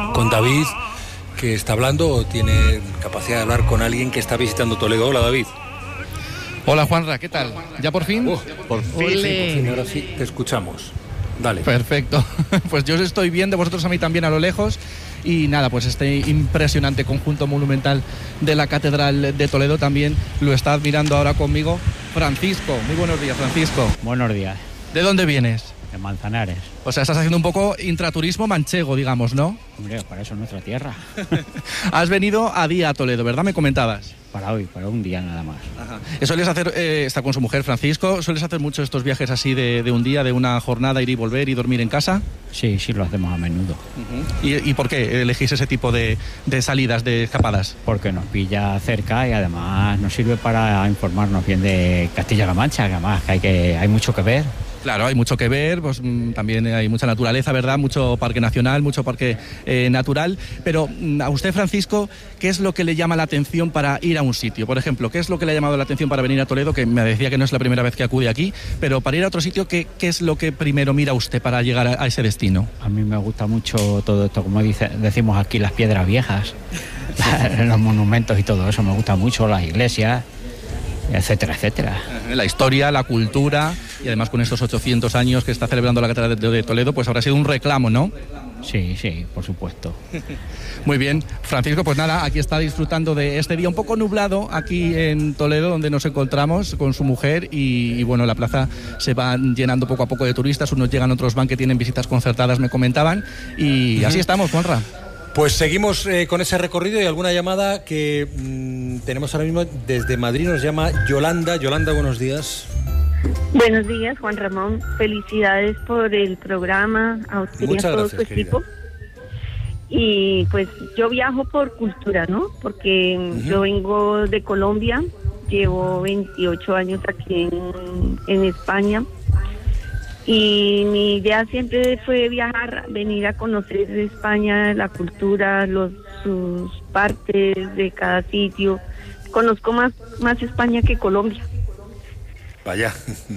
con David, que está hablando o tiene capacidad de hablar con alguien que está visitando Toledo. Hola, David. Hola, Juanra, ¿qué tal? ¿Ya por fin? Por fin, ahora sí te escuchamos. Dale. Perfecto. Pues yo os estoy viendo, vosotros a mí también a lo lejos. Y nada, pues este impresionante conjunto monumental de la Catedral de Toledo también lo está admirando ahora conmigo Francisco. Muy buenos días, Francisco. Buenos días. ¿De dónde vienes? De Manzanares. O sea, estás haciendo un poco intraturismo manchego, digamos, ¿no? Hombre, para eso es nuestra tierra. Has venido a día a Toledo, ¿verdad? Me comentabas. Para hoy, para un día nada más. Ajá. ¿Sueles hacer, está con su mujer Francisco, sueles hacer mucho estos viajes así de un día, de una jornada, ir y volver y dormir en casa? Sí, lo hacemos a menudo. ¿Y por qué elegís ese tipo de salidas, de escapadas? Porque nos pilla cerca y además nos sirve para informarnos bien de Castilla-La Mancha, que además hay mucho que ver. Claro, hay mucho que ver, pues también hay mucha naturaleza, ¿verdad? Mucho parque nacional, mucho parque natural. Pero a usted, Francisco, ¿qué es lo que le llama la atención para ir a un sitio? Por ejemplo, ¿qué es lo que le ha llamado la atención para venir a Toledo? Que me decía que no es la primera vez que acude aquí, pero para ir a otro sitio, ¿qué es lo que primero mira usted para llegar a ese destino? A mí me gusta mucho todo esto, como decimos aquí, las piedras viejas, los monumentos y todo eso, me gusta mucho, las iglesias, etcétera, etcétera. La historia, la cultura, y además con estos 800 años que está celebrando la Catedral de Toledo, pues habrá sido un reclamo, ¿no? Sí, por supuesto. Muy bien, Francisco, pues nada, aquí está disfrutando de este día un poco nublado aquí en Toledo, donde nos encontramos con su mujer y bueno, la plaza se va llenando poco a poco de turistas, unos llegan, otros van, que tienen visitas concertadas, me comentaban, y así estamos, Juanra. Pues seguimos con ese recorrido y alguna llamada que tenemos ahora mismo desde Madrid. Nos llama Yolanda. Yolanda, buenos días. Buenos días, Juan Ramón. Felicidades por el programa, a usted y a todo su equipo. Y pues yo viajo por cultura, ¿no? Porque yo vengo de Colombia, llevo 28 años aquí en España. Y mi idea siempre fue viajar, venir a conocer España, la cultura, sus partes de cada sitio. Conozco más España que Colombia. Vaya.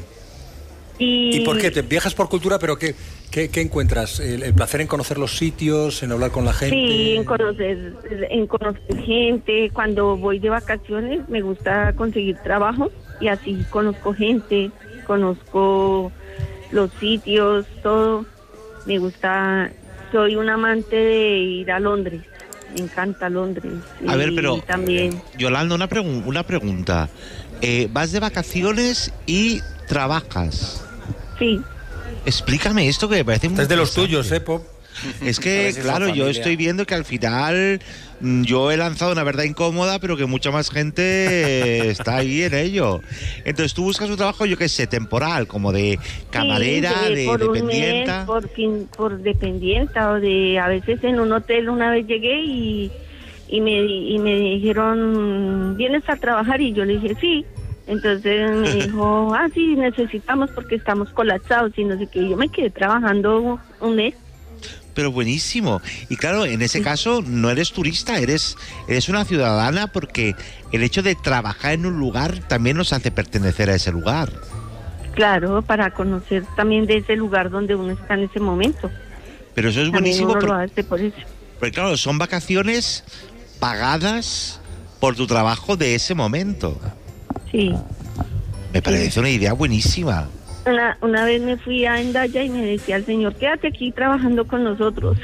¿Y por qué? ¿Te viajas por cultura, pero qué encuentras? ¿El placer en conocer los sitios, en hablar con la gente? Sí, en conocer gente. Cuando voy de vacaciones me gusta conseguir trabajo y así conozco gente, conozco los sitios, todo. Me gusta, soy un amante de ir a Londres, me encanta Londres. A ver, pero también. Yolanda, una pregunta. ¿Vas de vacaciones y trabajas? Sí. Explícame esto, que me parece muy... Es de los tuyos, Pop. Es que, claro, yo estoy viendo que al final yo he lanzado una verdad incómoda, pero que mucha más gente está ahí en ello. Entonces tú buscas un trabajo, yo qué sé, temporal, como de camarera, sí, de por dependienta. Un mes, por dependienta, o de a veces en un hotel. Una vez llegué y me dijeron, ¿vienes a trabajar? Y yo le dije, sí. Entonces me dijo, sí, necesitamos porque estamos colapsados y no sé qué. Yo me quedé trabajando un mes. Pero buenísimo. Y claro, en ese caso no eres turista, eres una ciudadana, porque el hecho de trabajar en un lugar también nos hace pertenecer a ese lugar. Claro, para conocer también de ese lugar donde uno está en ese momento. Pero eso es buenísimo. Uno lo hace por eso. Porque claro, son vacaciones pagadas por tu trabajo de ese momento. Sí. Me parece una idea buenísima. Una vez me fui a Endaya y me decía el señor, quédate aquí trabajando con nosotros.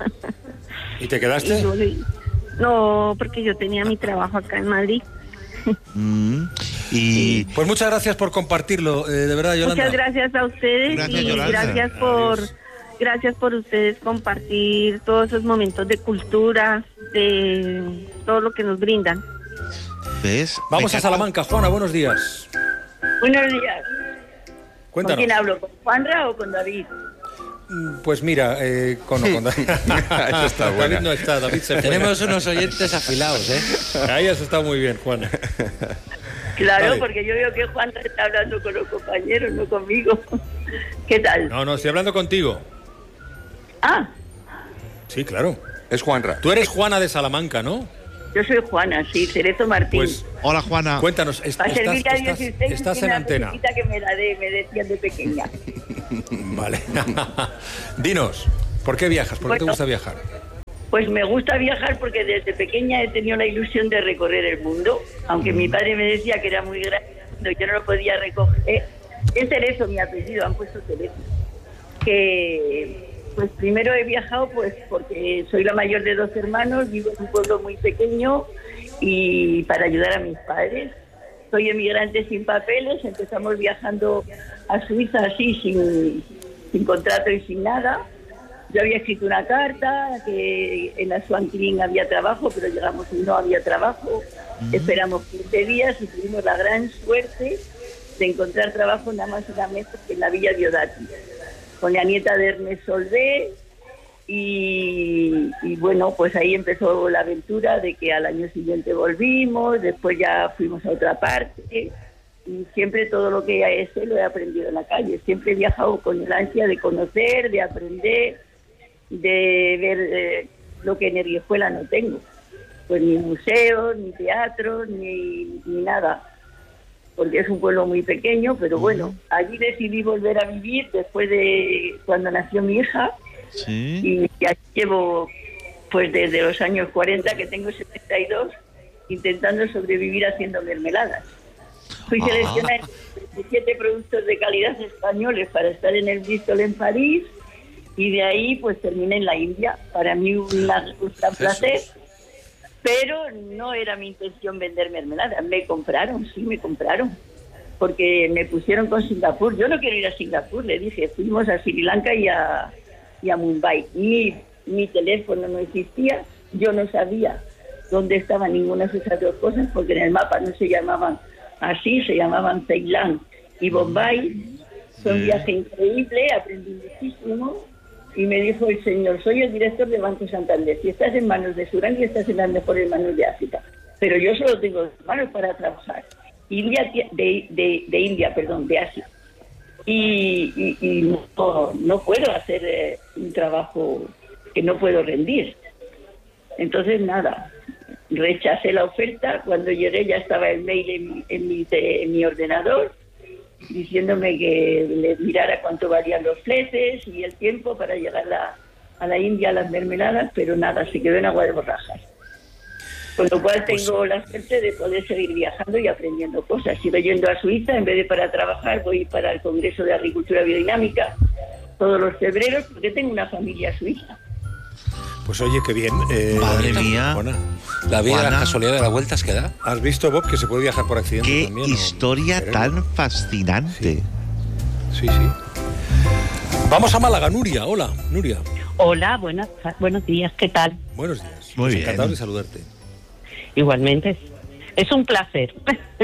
¿Y te quedaste? No, porque yo tenía mi trabajo acá en Madrid. Pues muchas gracias por compartirlo, de verdad, Yolanda. Muchas gracias a ustedes. Gracias, y Yolanda. gracias por ustedes compartir todos esos momentos de cultura, de todo lo que nos brindan. ¿Ves? Vamos a Salamanca. Juana, buenos días. Buenos días. Cuéntanos. ¿Con quién hablo? ¿Con Juanra o con David? Pues mira, con David. Eso está bueno. David no está, David se fue. Tenemos unos oyentes afilados, ¿eh? Ahí has estado muy bien, Juana. Claro, Vale. porque yo veo que Juanra está hablando con los compañeros, no conmigo. ¿Qué tal? No, estoy hablando contigo. Ah, Sí, claro. Es Juanra. Tú eres Juana de Salamanca, ¿no? yo soy Juana, sí, Cerezo Martín. Pues, Hola, Juana. cuéntanos, Para servirle a Dios y usted, estás si en tiene antena. una recetita que me la dé, me decían de pequeña. Vale. Dinos, ¿por qué viajas? ¿Por qué te Bueno. gusta viajar? Pues me gusta viajar porque desde pequeña he tenido la ilusión de recorrer el mundo, aunque mi padre me decía que era muy grande, yo no lo podía recoger. Es Cerezo mi apellido, han puesto Cerezo. Que pues primero he viajado pues porque soy la mayor de 2 hermanos, vivo en un pueblo muy pequeño y para ayudar a mis padres. Soy emigrante sin papeles, empezamos viajando a Suiza así sin contrato y sin nada. Yo había escrito una carta que en la Swan Clean había trabajo, pero llegamos y no había trabajo. Esperamos 15 días y tuvimos la gran suerte de encontrar trabajo nada más y nada menos que en la Villa Diodati, con la nieta de Ernest Solvé. Y bueno, pues ahí empezó la aventura de que al año siguiente volvimos, después ya fuimos a otra parte. Y siempre todo lo que lo he aprendido en la calle. Siempre he viajado con el ansia de conocer, de aprender, de ver lo que en Erguijuela no tengo. Pues ni museos, ni teatro, ni nada. Porque es un pueblo muy pequeño, pero bueno, allí decidí volver a vivir después de cuando nació mi hija. Sí. Y ya llevo, pues desde los años 40, que tengo 72, intentando sobrevivir haciendo mermeladas. Fui seleccionada en 17 productos de calidad españoles para estar en el Bristol en París, y de ahí pues terminé en la India. Para mí un gran placer, pero no era mi intención vender mermeladas. Me compraron, porque me pusieron con Singapur. Yo no quiero ir a Singapur, le dije. Fuimos a Sri Lanka y a Mumbai. Mi teléfono no existía, yo no sabía dónde estaban ninguna de esas 2 cosas, porque en el mapa no se llamaban así, se llamaban Ceilán y Bombay. Fue un viaje increíble, aprendí muchísimo, y me dijo el señor: soy el director de Banco Santander, si estás en manos de Sudán y estás en las mejores manos de África, pero yo solo tengo 2 manos para trabajar. De Asia. Y no puedo hacer un trabajo que no puedo rendir. Entonces nada, rechacé la oferta. Cuando llegué ya estaba el mail en mi ordenador diciéndome que le mirara cuánto valían los fletes y el tiempo para llegar a la India a las mermeladas, pero nada, se quedó en agua de borrajas. Con lo cual tengo la suerte de poder seguir viajando y aprendiendo cosas. Sigo yendo a Suiza, en vez de para trabajar, voy para el Congreso de Agricultura Biodinámica todos los febreros, porque tengo una familia suiza. Pues oye, qué bien. Madre mía. Juana, la vida, la casualidad de las vueltas que da. ¿Has visto, Bob, que se puede viajar por accidente qué también? Qué historia tan fascinante. Sí. Vamos a Málaga, Nuria. Hola, Nuria. Hola, buenos días, ¿qué tal? Buenos días. Muy bien. Encantado de saludarte. Igualmente, es un placer.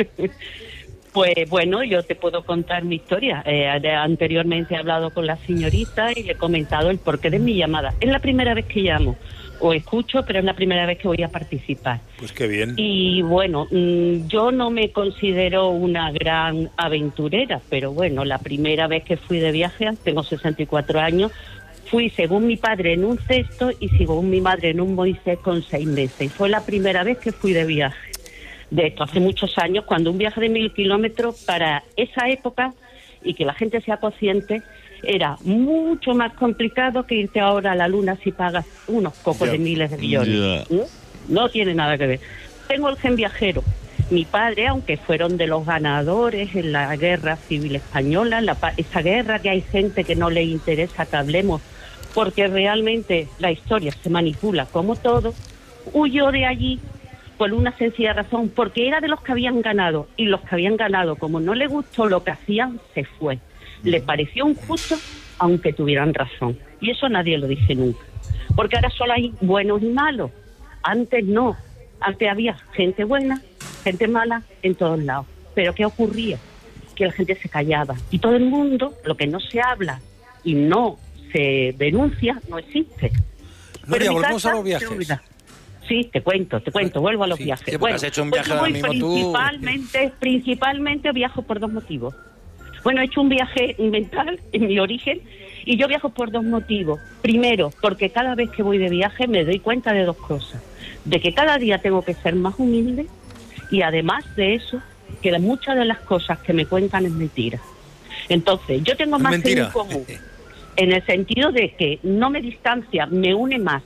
Pues bueno, yo te puedo contar mi historia. Anteriormente he hablado con la señorita y le he comentado el porqué de mi llamada. Es la primera vez que llamo, o escucho, pero es la primera vez que voy a participar. Pues qué bien. Y bueno, yo no me considero una gran aventurera, pero bueno, la primera vez que fui de viaje, tengo 64 años, fui según mi padre en un cesto y según mi madre en un Moisés con 6 meses. Y fue la primera vez que fui de viaje. De esto, hace muchos años, cuando un viaje de 1000 kilómetros para esa época, y que la gente sea consciente, era mucho más complicado que irte ahora a la luna si pagas unos pocos de miles de millones. No tiene nada que ver. Tengo el gen viajero. Mi padre, aunque fueron de los ganadores en la guerra civil española, esa guerra que hay gente que no le interesa que hablemos, porque realmente la historia se manipula como todo, huyó de allí por una sencilla razón, porque era de los que habían ganado, y los que habían ganado, como no le gustó lo que hacían, se fue. Le pareció injusto, aunque tuvieran razón. Y eso nadie lo dice nunca. Porque ahora solo hay buenos y malos. Antes no. Antes había gente buena, gente mala, en todos lados. Pero ¿qué ocurría? Que la gente se callaba. Y todo el mundo, lo que no se habla y no se denuncia, no existe. Nuria, volvemos a los viajes. Sí, te cuento, vuelvo a los viajes. Sí, bueno, has hecho un viaje ahora mismo principalmente viajo por 2 motivos. Bueno, he hecho un viaje mental en mi origen, y yo viajo por 2 motivos. Primero, porque cada vez que voy de viaje me doy cuenta de 2 cosas. De que cada día tengo que ser más humilde, y además de eso, que muchas de las cosas que me cuentan es mentira. Entonces, yo tengo más en común, en el sentido de que no me distancia, me une más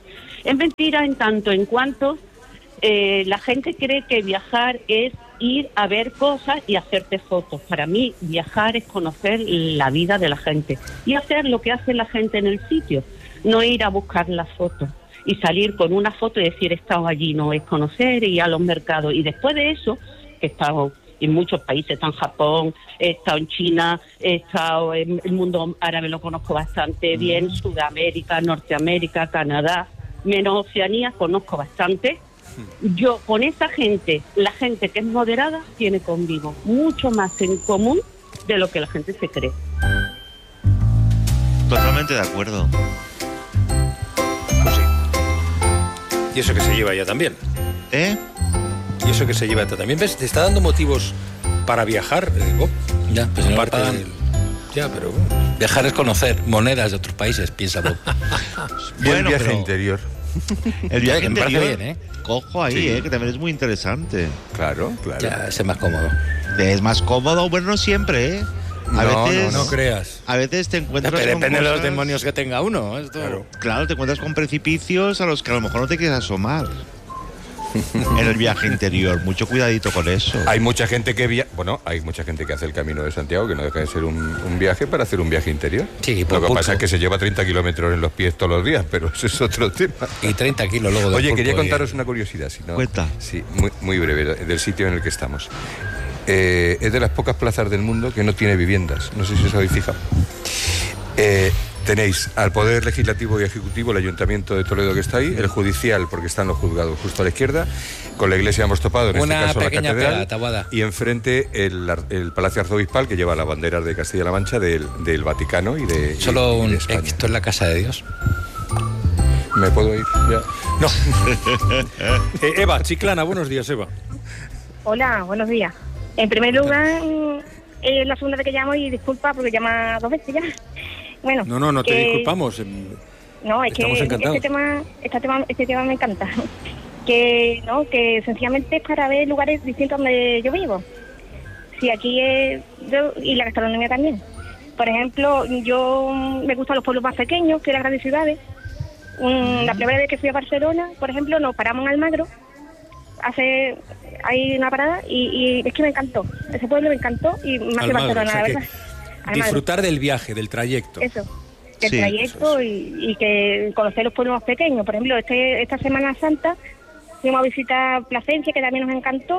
Es mentira en tanto en cuanto la gente cree que viajar es ir a ver cosas y hacerte fotos. Para mí, viajar es conocer la vida de la gente y hacer lo que hace la gente en el sitio, no ir a buscar las fotos y salir con una foto y decir he estado allí. No, es conocer y ir a los mercados. Y después de eso, he estado en muchos países, he estado en Japón, he estado en China, he estado en el mundo árabe, lo conozco bastante bien, Sudamérica, Norteamérica, Canadá, menos Oceanía, conozco bastante. Yo con esa gente, la gente que es moderada, tiene conmigo mucho más en común de lo que la gente se cree. Totalmente de acuerdo. Pues sí. Y eso que se lleva ya también. Y eso que se lleva también. ¿Ves? Te está dando motivos para viajar, Bob. Ya, pues no Ya, pero... Viajar es conocer monedas de otros países, piensa Bob. Bueno, el viaje interior. El viaje me interior, parece bien, cojo ahí, Sí. que también es muy interesante. Claro. Ya, es más cómodo. Es más cómodo, bueno, no siempre, No creas. A veces te encuentras con Depende de los cosas- demonios que tenga uno. Esto... Claro, te encuentras con precipicios a los que a lo mejor no te quieres asomar. En el viaje interior, mucho cuidadito con eso. Hay mucha gente que hay mucha gente que hace el Camino de Santiago, que no deja de ser un viaje para hacer un viaje interior. Sí, Lo que pasa es que se lleva 30 kilómetros en los pies todos los días, pero eso es otro tema. Y 30 kilos luego de Oye, pulpo, quería contaros una curiosidad. Si no, Cuenta. Sí, muy breve, del sitio en el que estamos. Es de las pocas plazas del mundo que no tiene viviendas. No sé si os habéis fijado. Tenéis al Poder Legislativo y Ejecutivo, el Ayuntamiento de Toledo que está ahí, el Judicial, porque están los juzgados justo a la izquierda, con la iglesia hemos topado, en Una este caso la pequeña catedral, pega, Taboada. y enfrente el Palacio Arzobispal, que lleva las banderas de Castilla-La Mancha, del Vaticano y de Solo y de España. esto es la casa de Dios. ¿Me puedo ir? Ya. No. Eva, Chiclana, buenos días, Eva. Hola, buenos días. En primer lugar, es la segunda vez que llamo y disculpa porque llama 2 veces ya. Bueno, No te disculpamos. No, es Estamos que encantados. este tema me encanta. Que sencillamente es para ver lugares distintos donde yo vivo. Sí, aquí y la gastronomía también. Por ejemplo, yo me gustan los pueblos más pequeños que las grandes ciudades. La primera vez que fui a Barcelona, por ejemplo, nos paramos en Almagro. Hay una parada y es que me encantó. Ese pueblo me encantó y más que Almagro, Barcelona, o sea la que verdad. disfrutar del viaje, del trayecto. Eso, del Sí, trayecto y que conocer los pueblos más pequeños. Por ejemplo, esta Semana Santa fuimos a visitar Plasencia, que también nos encantó,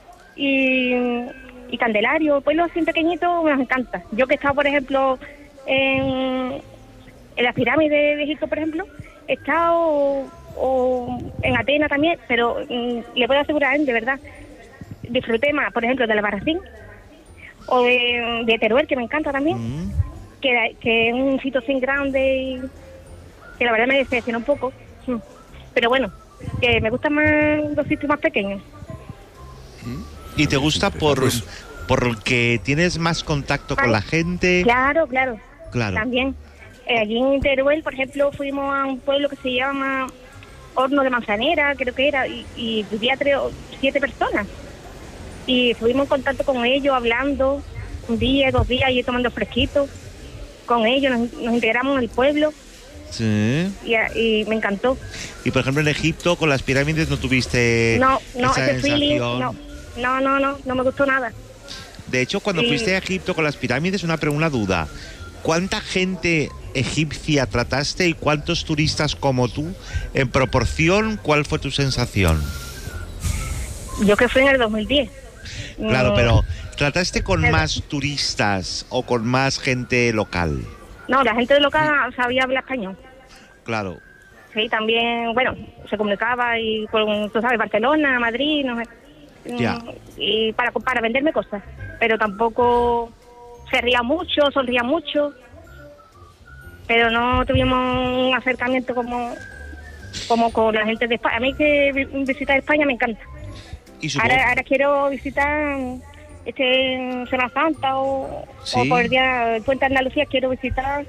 y Candelario, pueblos así pequeñitos, nos encanta. Yo que he estado, por ejemplo, en las pirámides de Egipto, por ejemplo, he estado o en Atenas también, pero le puedo asegurar, de verdad, disfruté más, por ejemplo, del Albarracín o de Teruel, que me encanta también, que es un sitio sin grande y que la verdad me decepciona un poco, pero bueno, que me gustan más los sitios más pequeños. ¿Y te gusta porque tienes más contacto con la gente? Claro. También. Allí en Teruel, por ejemplo, fuimos a un pueblo que se llama Horno de Manzanera, creo que era, y vivía 7 personas. Y estuvimos en contacto con ellos, hablando un día, 2 días, y tomando fresquito con ellos, nos integramos en el pueblo. Sí. Y me encantó. Y por ejemplo en Egipto con las pirámides no tuviste No, esa ese feeling, sensación. no me gustó nada. De hecho, cuando fuiste a Egipto con las pirámides, una duda. ¿Cuánta gente egipcia trataste y cuántos turistas como tú? En proporción, ¿cuál fue tu sensación? Yo que fui en el 2010. Claro, pero ¿trataste con más turistas o con más gente local? No, la gente local sabía hablar español. Claro. Sí, también, bueno, se comunicaba y con, tú sabes, Barcelona, Madrid, no sé. Ya. Y para venderme cosas. Pero tampoco se ría mucho, sonría mucho. Pero no tuvimos un acercamiento como con la gente de España. A mí que visitar España me encanta. Ahora quiero visitar Semana Santa o por el día del Puente de Andalucía, quiero visitar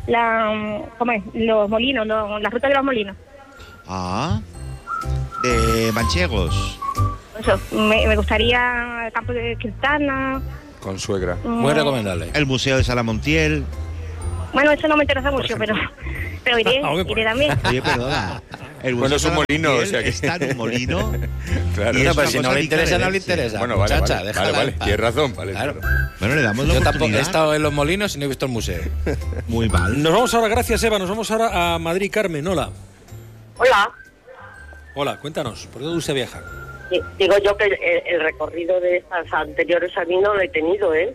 los molinos, la ruta de los molinos. De manchegos. Eso, me gustaría el campo de Cristana. Con suegra. Muy recomendable. El Museo de Salamontiel. Bueno, eso no me interesa mucho, pero iré también. Oye, perdona. Bueno, es un molino, o sea que... Está en un molino. Claro. No, pero si no le interesa, no le interesa. Bueno, muchacha, vale, déjala. vale. Tienes razón, vale. Claro. Bueno, le damos la Yo oportunidad. tampoco he estado en los molinos y no he visto el museo. Muy mal. Nos vamos ahora, gracias Eva, nos vamos ahora a Madrid. Carmen, hola. Hola. Hola, cuéntanos, ¿por dónde usted viaja? Digo yo que el recorrido de estas anteriores a mí no lo he tenido, ¿eh?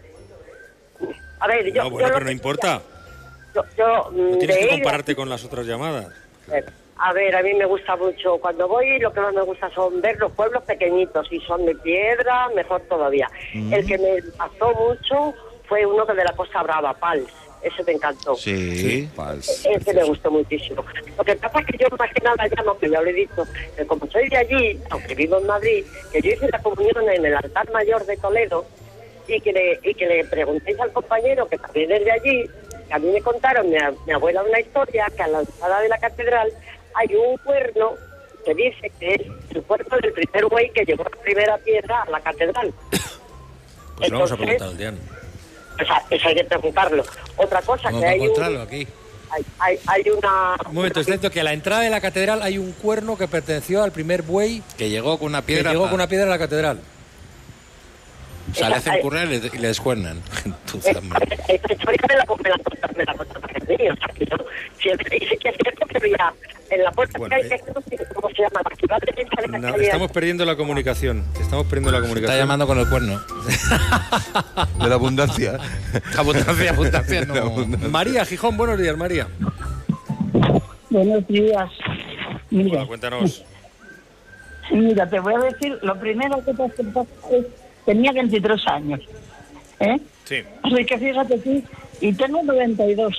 A ver, yo... No, bueno, pero no importa. Yo no tienes que compararte con las otras llamadas. A ver, a mí me gusta mucho. Cuando voy, lo que más me gusta son ver los pueblos pequeñitos. Si son de piedra, mejor todavía. El que me impactó mucho fue uno que de la Costa Brava, Pals. Ese me encantó. Sí, Pals. Ese me gustó muchísimo. Lo que pasa es que yo más que nada llamo, que ya lo he dicho, que como soy de allí, aunque vivo en Madrid, que yo hice la comunión en el altar mayor de Toledo y que le preguntéis al compañero, que también es de allí, que a mí me contaron, mi abuela, una historia, que a la entrada de la catedral hay un cuerno que dice que es el cuerno del primer güey que llevó la primera piedra a la catedral. Pues lo vamos a preguntar al Diano. O sea, eso hay que preguntarlo. Otra cosa, Vamos que a hay encontrarlo aquí. hay una... Un momento, es cierto que a la entrada de la catedral hay un cuerno que perteneció al primer buey Que llegó con una que piedra. llegó con una piedra a la catedral. O sea, le hacen currar y le descuernan. Esta historia me la contaron también, o sea, que yo siempre dice que es cierto que había en la puerta Bueno, que hay, ¿cómo se llama? La ciudad de Venta de la No, calle. estamos perdiendo la comunicación. Está llamando con el cuerno. De la abundancia. Abundancia, no. La abundancia. María Gijón, buenos días, María. Buenos días. Mira, Hola, cuéntanos. mira, te voy a decir, lo primero que pasó es, tenía 23 años, ¿eh? Sí. Así que fíjate tú, y tengo 92.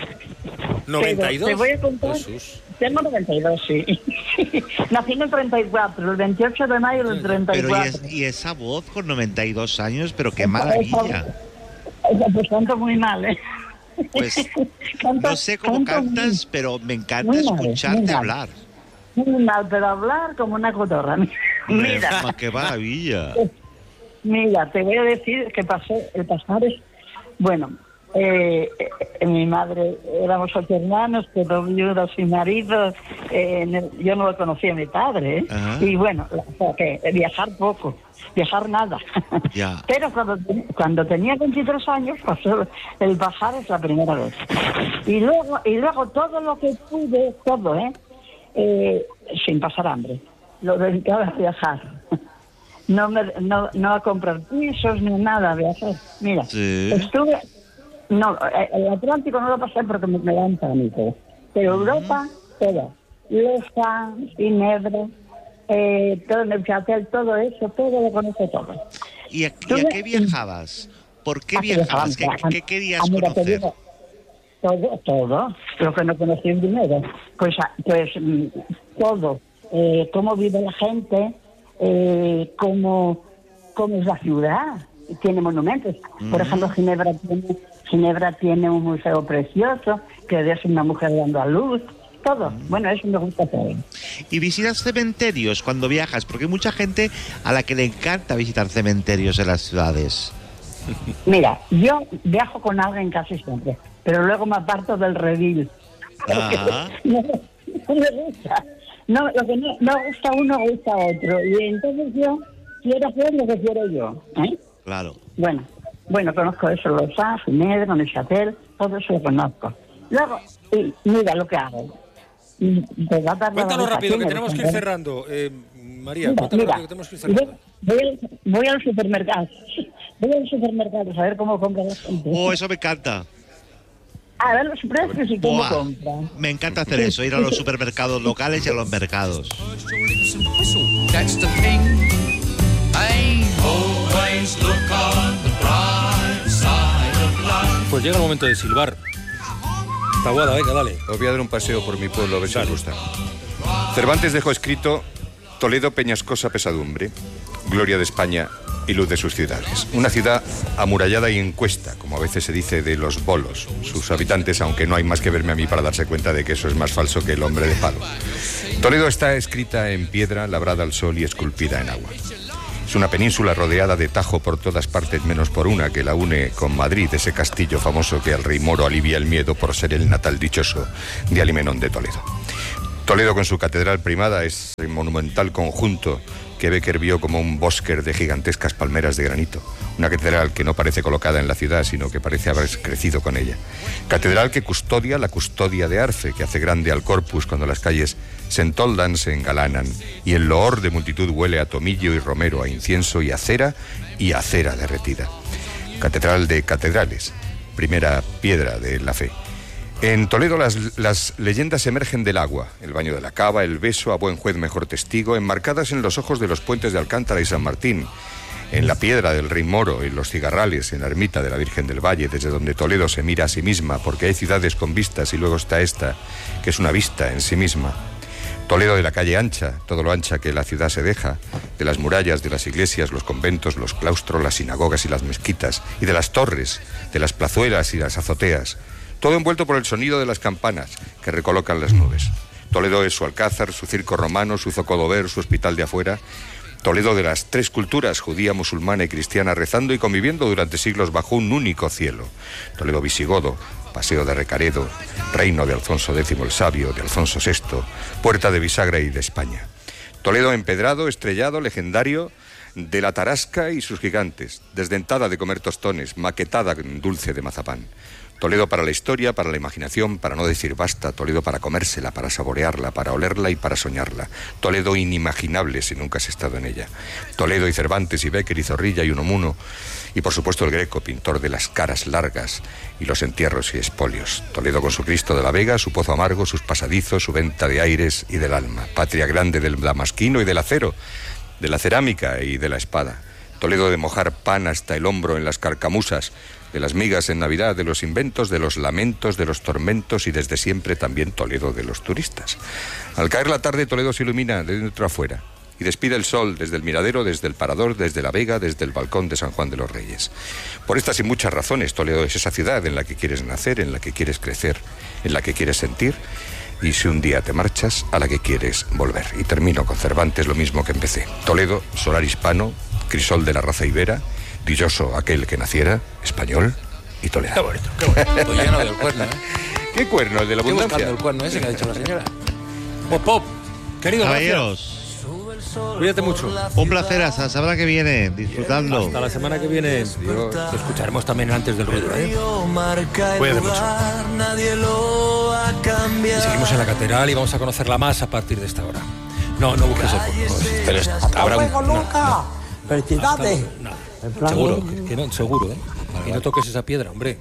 ¿92? Pero te voy a contar, Jesús. tengo 92, sí. Nací en el 34, el 28 de mayo del 34. Pero y esa voz con 92 años, pero qué maravilla. Pues canto muy mal, ¿eh? Pues Canto- no sé cómo canto cantas, pero me encanta muy mal, escucharte muy mal. hablar. Muy mal, pero hablar como una cotorra. Mira. ¡Qué maravilla! Mira, te voy a decir que el pasar es... Bueno, mi madre, éramos 8 hermanos, pero viudas y maridos. Yo no lo conocía a mi padre, ¿eh? Y bueno, o sea, que viajar poco, viajar nada. Ya. Pero cuando tenía 23 años, pasó el bajar es la primera vez. Y luego todo lo que pude, todo, sin pasar hambre, lo dedicaba a viajar. No a comprar pisos ni nada, a viajar. Mira, Sí. estuve... No, el Atlántico no lo pasé porque me da un pánico. Pero Europa, toda. Leza, Ginebra, todo Neuchâtel, todo eso, todo lo conozco todo. ¿Y a qué viajabas? ¿Por qué viajabas? ¿Qué querías conocer? Todo, lo que no conocí en dinero. Pues todo. Cómo vive la gente, cómo es la ciudad. Tiene monumentos. Por ejemplo, Ginebra tiene un museo precioso, que es una mujer dando a luz. Todo. Bueno, eso me gusta todo. ¿Y visitas cementerios cuando viajas? Porque hay mucha gente a la que le encanta visitar cementerios en las ciudades. Mira, yo viajo con alguien casi siempre, pero luego me aparto del redil. Ajá. No me gusta. No, lo que no gusta uno, gusta otro. Y entonces yo quiero hacer lo que quiero yo. Claro. Bueno, conozco eso, los A, Ginebra, Neuchâtel, todo eso lo conozco. Luego, mira lo que hago. Cuéntanos rápido, que tenemos que ir cerrando. María, cuéntanos rápido, que tenemos que ir cerrando. Voy a los supermercados. Voy a los supermercados a ver cómo compran la gente. Oh, eso me encanta. A ver los precios y cómo Buah, compran. me encanta hacer eso, ir a los supermercados locales y a los mercados. That's the thing. Always look on the bright side of life. Pues llega el momento de silbar. Taboada, venga, dale. Os voy a dar un paseo por mi pueblo, a ver si os gusta. Cervantes dejó escrito: Toledo, peñascosa pesadumbre, gloria de España y luz de sus ciudades. Una ciudad amurallada y encuesta, como a veces se dice de los bolos, sus habitantes, aunque no hay más que verme a mí para darse cuenta de que eso es más falso que el hombre de palo. Toledo está escrita en piedra, labrada al sol y esculpida en agua. Es una península rodeada de tajo por todas partes menos por una, que la une con Madrid, ese castillo famoso que al rey moro alivia el miedo por ser el natal dichoso de Alimenón de Toledo. Toledo con su catedral primada, ese monumental conjunto que Becker vio como un bosque de gigantescas palmeras de granito. Una catedral que no parece colocada en la ciudad, sino que parece haber crecido con ella. Catedral que custodia la custodia de Arce, que hace grande al Corpus cuando las calles se entoldan, se engalanan, y el loor de multitud huele a tomillo y romero, a incienso y a cera derretida. Catedral de catedrales, primera piedra de la fe. En Toledo las leyendas emergen del agua, el baño de la cava, el beso, a buen juez mejor testigo, enmarcadas en los ojos de los puentes de Alcántara y San Martín, en la piedra del Rey Moro, en los cigarrales, en la ermita de la Virgen del Valle, desde donde Toledo se mira a sí misma, porque hay ciudades con vistas y luego está esta, que es una vista en sí misma. Toledo de la calle ancha, todo lo ancha que la ciudad se deja, de las murallas, de las iglesias, los conventos, los claustros, las sinagogas y las mezquitas, y de las torres, de las plazuelas y las azoteas, todo envuelto por el sonido de las campanas que recolocan las nubes. Toledo es su alcázar, su circo romano, su zocodover, su hospital de afuera. Toledo de las tres culturas, judía, musulmana y cristiana, rezando y conviviendo durante siglos bajo un único cielo. Toledo visigodo, paseo de Recaredo, reino de Alfonso X el Sabio, de Alfonso VI, puerta de bisagra y de España. Toledo empedrado, estrellado, legendario, de la tarasca y sus gigantes, desdentada de comer tostones, maquetada dulce de mazapán. Toledo para la historia, para la imaginación, para no decir basta. Toledo para comérsela, para saborearla, para olerla y para soñarla. Toledo inimaginable si nunca has estado en ella. Toledo y Cervantes y Becker y Zorrilla y Unamuno. Y por supuesto el Greco, pintor de las caras largas y los entierros y espolios. Toledo con su Cristo de la Vega, su pozo amargo, sus pasadizos, su venta de aires y del alma. Patria grande del damasquino y del acero, de la cerámica y de la espada. Toledo de mojar pan hasta el hombro en las carcamusas, de las migas en Navidad, de los inventos, de los lamentos, de los tormentos y desde siempre también Toledo de los turistas. Al caer la tarde Toledo se ilumina de dentro a fuera y despide el sol desde el miradero, desde el parador, desde la vega, desde el balcón de San Juan de los Reyes. Por estas y muchas razones Toledo es esa ciudad en la que quieres nacer, en la que quieres crecer, en la que quieres sentir, y si un día te marchas, a la que quieres volver. Y termino con Cervantes, lo mismo que empecé. Toledo, solar hispano, crisol de la raza ibera, dichoso aquel que naciera, español y toledano. Qué bonito, qué bonito. Pues lleno del cuerno, ¿eh? ¿Qué cuerno? El de la abundancia. Estoy buscando el cuerno ese que ha dicho la señora. Pop, pop. Queridos caballeros, cuídate mucho. Un placer, hasta la semana que viene, disfrutando. Hasta la semana que viene. Te escucharemos también antes del ruido, ¿eh? Cuídate mucho. Y seguimos en la catedral y vamos a conocerla más a partir de esta hora. No busques el cuerno. Pero habrá un... ¡Felicidades! Seguro, que no, seguro, ¿eh? Y no toques esa piedra, hombre.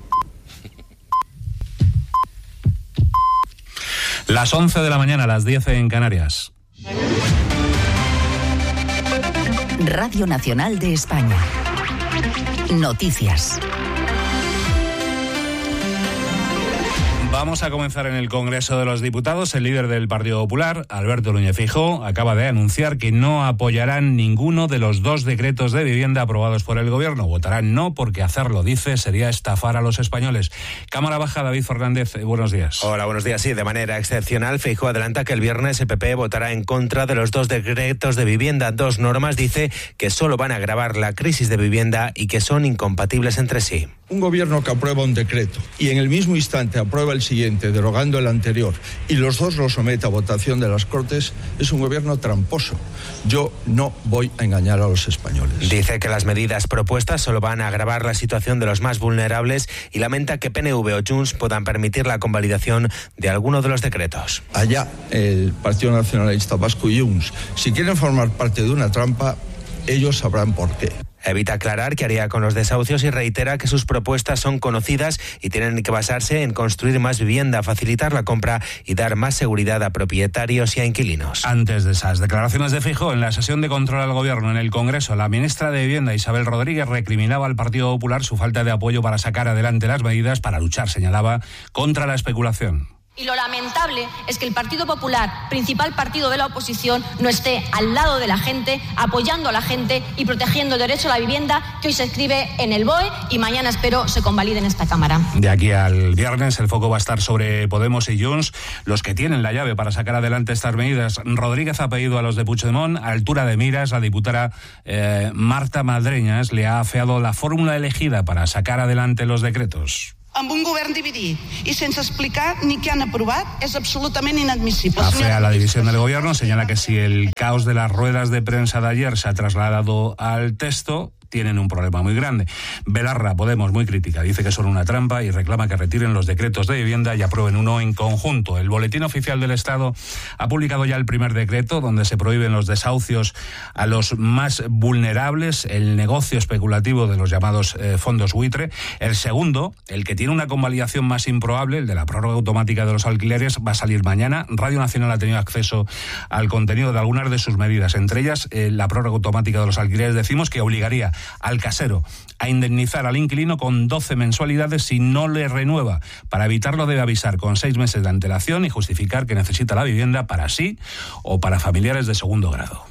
Las 11 de la mañana, las 10 en Canarias. Radio Nacional de España. Noticias. Vamos a comenzar en el Congreso de los Diputados. El líder del Partido Popular, Alberto Núñez Feijóo, acaba de anunciar que no apoyarán ninguno de los 2 decretos de vivienda aprobados por el Gobierno. Votarán no porque hacerlo, dice, sería estafar a los españoles. Cámara Baja, David Fernández, buenos días. Hola, buenos días. Sí, de manera excepcional, Feijóo adelanta que el viernes el PP votará en contra de los 2 decretos de vivienda. 2 normas, dice, que solo van a agravar la crisis de vivienda y que son incompatibles entre sí. Un gobierno que aprueba un decreto y en el mismo instante aprueba el siguiente, derogando el anterior, y los 2 los somete a votación de las Cortes, es un gobierno tramposo. Yo no voy a engañar a los españoles. Dice que las medidas propuestas solo van a agravar la situación de los más vulnerables y lamenta que PNV o Junts puedan permitir la convalidación de alguno de los decretos. Allá el Partido Nacionalista Vasco y Junts, si quieren formar parte de una trampa, ellos sabrán por qué. Evita aclarar qué haría con los desahucios y reitera que sus propuestas son conocidas y tienen que basarse en construir más vivienda, facilitar la compra y dar más seguridad a propietarios y a inquilinos. Antes de esas declaraciones de Feijóo, en la sesión de control al Gobierno en el Congreso, la ministra de Vivienda, Isabel Rodríguez, recriminaba al Partido Popular su falta de apoyo para sacar adelante las medidas para luchar, señalaba, contra la especulación. Y lo lamentable es que el Partido Popular, principal partido de la oposición, no esté al lado de la gente, apoyando a la gente y protegiendo el derecho a la vivienda que hoy se escribe en el BOE y mañana espero se convalide en esta Cámara. De aquí al viernes el foco va a estar sobre Podemos y Junts, los que tienen la llave para sacar adelante estas medidas. Rodríguez ha pedido a los de Puigdemont a altura de miras. La diputada Marta Madreñas le ha afeado la fórmula elegida para sacar adelante los decretos. amb un govern dividit y sense explicar ni qué han aprovat es absolutamente inadmisible. Afea la división del gobierno, señala que si el caos de las ruedas de prensa de ayer se ha trasladado al texto, tienen un problema muy grande. Belarra, Podemos, muy crítica, dice que son una trampa y reclama que retiren los decretos de vivienda y aprueben uno en conjunto. El Boletín Oficial del Estado ha publicado ya el primer decreto donde se prohíben los desahucios a los más vulnerables, el negocio especulativo de los llamados fondos buitre. El segundo, el que tiene una convalidación más improbable, el de la prórroga automática de los alquileres, va a salir mañana. Radio Nacional ha tenido acceso al contenido de algunas de sus medidas, entre ellas la prórroga automática de los alquileres. Decimos que obligaría al casero a indemnizar al inquilino con 12 mensualidades si no le renueva. Para evitarlo debe avisar con 6 meses de antelación y justificar que necesita la vivienda para sí o para familiares de segundo grado.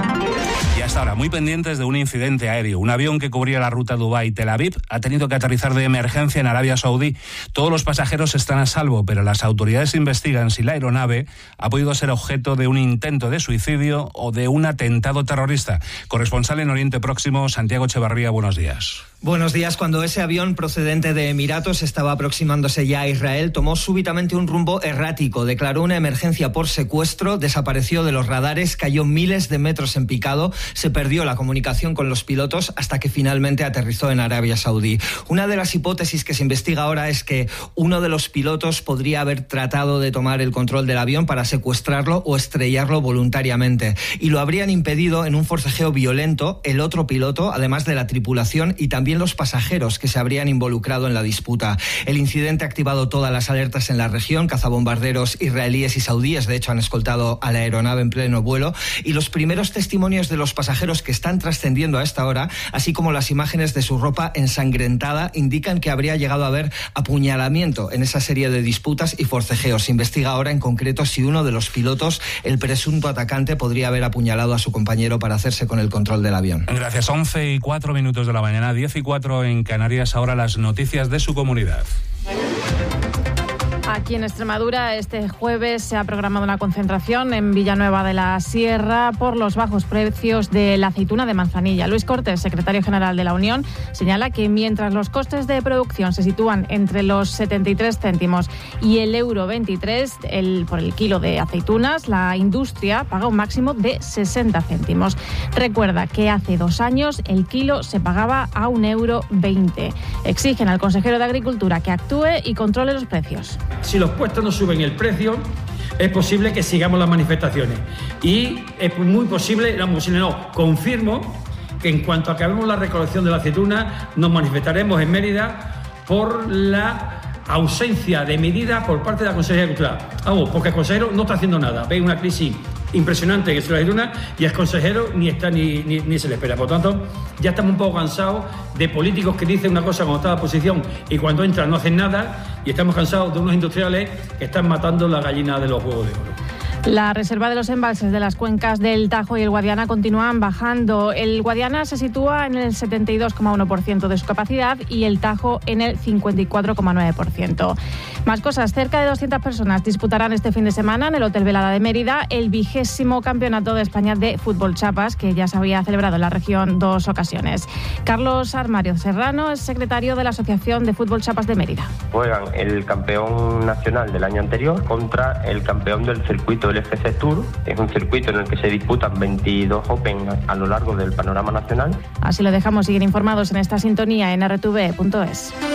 Y hasta ahora, muy pendientes de un incidente aéreo. Un avión que cubría la ruta Dubái-Tel Aviv ha tenido que aterrizar de emergencia en Arabia Saudí. Todos los pasajeros están a salvo, pero las autoridades investigan si la aeronave ha podido ser objeto de un intento de suicidio o de un atentado terrorista. Corresponsal en Oriente Próximo, Santiago Echevarría, buenos días. Buenos días. Cuando ese avión procedente de Emiratos estaba aproximándose ya a Israel, tomó súbitamente un rumbo errático, declaró una emergencia por secuestro, desapareció de los radares, cayó miles de metros en picado, se perdió la comunicación con los pilotos hasta que finalmente aterrizó en Arabia Saudí. Una de las hipótesis que se investiga ahora es que uno de los pilotos podría haber tratado de tomar el control del avión para secuestrarlo o estrellarlo voluntariamente, y lo habrían impedido en un forcejeo violento el otro piloto, además de la tripulación y también los pasajeros que se habrían involucrado en la disputa. El incidente ha activado todas las alertas en la región. Cazabombarderos israelíes y saudíes, de hecho, han escoltado a la aeronave en pleno vuelo, y los primeros testimonios de los pasajeros que están trascendiendo a esta hora, así como las imágenes de su ropa ensangrentada, indican que habría llegado a haber apuñalamiento en esa serie de disputas y forcejeos. Se investiga ahora en concreto si uno de los pilotos, el presunto atacante, podría haber apuñalado a su compañero para hacerse con el control del avión. Gracias. 11:04 de la mañana, 10:04 en Canarias. Ahora las noticias de su comunidad. Aquí en Extremadura este jueves se ha programado una concentración en Villanueva de la Sierra por los bajos precios de la aceituna de Manzanilla. Luis Cortés, secretario general de la Unión, señala que mientras los costes de producción se sitúan entre los 73 céntimos y el euro 23 por el kilo de aceitunas, la industria paga un máximo de 60 céntimos. Recuerda que hace 2 años el kilo se pagaba a €1,20. Exigen al consejero de Agricultura que actúe y controle los precios. Si los puestos no suben el precio, es posible que sigamos las manifestaciones. Y es muy posible, confirmo que en cuanto acabemos la recolección de la aceituna, nos manifestaremos en Mérida por la ausencia de medidas por parte de la Consejería de Agricultura. Vamos, porque el consejero no está haciendo nada. Ve una crisis impresionante en la aceituna y el consejero ni está ni se le espera. Por lo tanto, ya estamos un poco cansados de políticos que dicen una cosa cuando está a la oposición y cuando entran no hacen nada, y estamos cansados de unos industriales que están matando la gallina de los huevos de oro. La reserva de los embalses de las cuencas del Tajo y el Guadiana continúan bajando. El Guadiana se sitúa en el 72,1% de su capacidad y el Tajo en el 54,9%. Más cosas, cerca de 200 personas disputarán este fin de semana en el Hotel Velada de Mérida el 20º Campeonato de España de Fútbol Chapas, que ya se había celebrado en la región 2 ocasiones. Carlos Armario Serrano es secretario de la Asociación de Fútbol Chapas de Mérida. Juegan el campeón nacional del año anterior contra el campeón del circuito del FC Tour. Es un circuito en el que se disputan 22 Open a lo largo del panorama nacional. Así lo dejamos. Seguir informados en esta sintonía en rtv.es.